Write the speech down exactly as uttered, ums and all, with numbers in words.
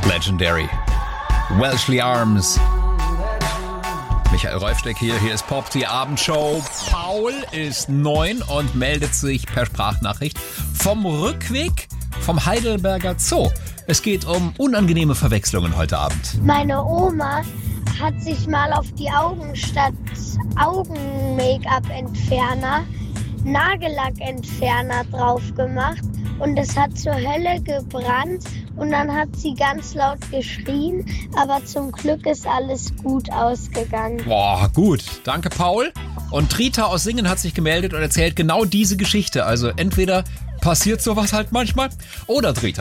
Legendary. Welshly Arms. Michael Reufsteck hier, hier ist Pop, die Abendshow. Paul ist neun und meldet sich per Sprachnachricht vom Rückweg vom Heidelberger Zoo. Es geht um unangenehme Verwechslungen heute Abend. Meine Oma hat sich mal auf die Augen statt Augen-Make-up-Entferner Nagellackentferner drauf gemacht und es hat zur Hölle gebrannt und dann hat sie ganz laut geschrien, aber zum Glück ist alles gut ausgegangen. Boah, gut. Danke, Paul. Und Trita aus Singen hat sich gemeldet und erzählt genau diese Geschichte. Also entweder passiert sowas halt manchmal oder Trita